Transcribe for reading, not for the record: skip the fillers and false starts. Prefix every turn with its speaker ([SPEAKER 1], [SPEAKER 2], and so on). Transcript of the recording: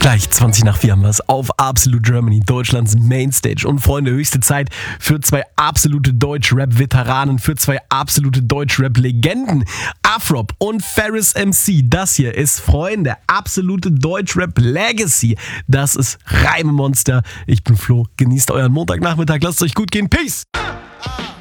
[SPEAKER 1] Gleich 20 nach 4 haben wir es auf Absolute Germany, Deutschlands Mainstage. Und Freunde, höchste Zeit für zwei absolute Deutsch-Rap-Veteranen, für zwei absolute Deutsch-Rap-Legenden. Afrop und Ferris MC. Das hier ist, Freunde, absolute Deutsch-Rap-Legacy. Das ist Reimemonster. Ich bin Flo. Genießt euren Montagnachmittag. Lasst es euch gut gehen. Peace!